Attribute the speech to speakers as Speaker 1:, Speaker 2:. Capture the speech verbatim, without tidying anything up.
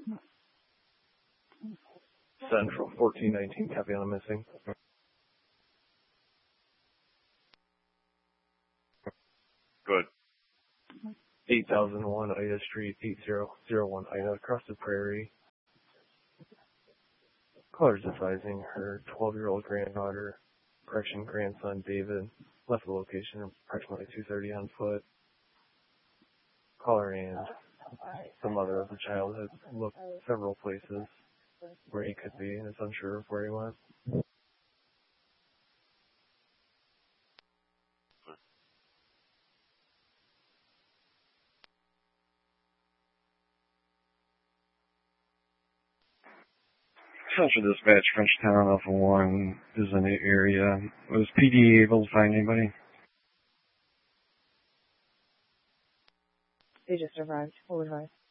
Speaker 1: Central, fourteen nineteen, copy on the missing.
Speaker 2: Good.
Speaker 1: eight thousand one Ida Street, eight zero zero one Ida, across the prairie. Caller's advising her twelve-year-old granddaughter, correction grandson David, left the location approximately two thirty on foot. Caller and the mother of the child has looked several places where he could be and is unsure of where he went.
Speaker 2: Central Dispatch, Frenchtown, Alpha one is in the area. Was P D able to find anybody?
Speaker 3: They just arrived. We'll advise.